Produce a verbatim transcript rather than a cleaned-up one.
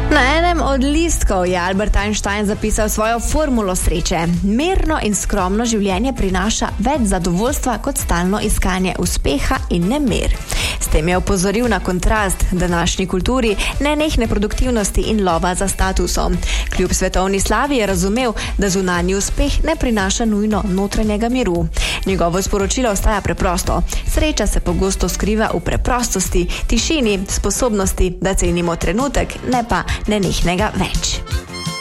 Na enem od listkov je Albert Einstein zapisal svojo formulo sreče. Mirno in skromno življenje prinaša več zadovoljstva kot stalno iskanje uspeha in nemir. S tem je opozoril na kontrast današnji kulturi nenehne produktivnosti in lova za statusom. Kljub svetovni slavi je razumel, da zunanji uspeh ne prinaša nujno notranjega miru. Njegovo sporočilo ostaja preprosto. Sreča se pogosto skriva v preprostosti, tišini, sposobnosti, da cenimo trenutek, ne pa nenehnega več.